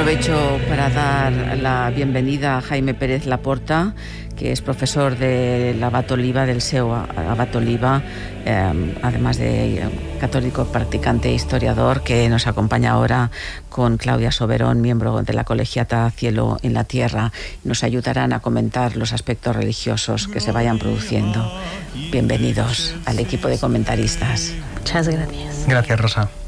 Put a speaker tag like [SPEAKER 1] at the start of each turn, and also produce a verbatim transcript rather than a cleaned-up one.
[SPEAKER 1] Aprovecho para dar la bienvenida a Jaime Pérez Laporta, que es profesor del Abat Oliba, del S E O Abat Oliba, eh, además de eh, católico practicante e historiador, que nos acompaña ahora con Claudia Soberón, miembro de la colegiata Cielo en la Tierra. Nos ayudarán a comentar los aspectos religiosos que se vayan produciendo. Bienvenidos al equipo de comentaristas.
[SPEAKER 2] Muchas gracias.
[SPEAKER 3] Gracias, Rosa.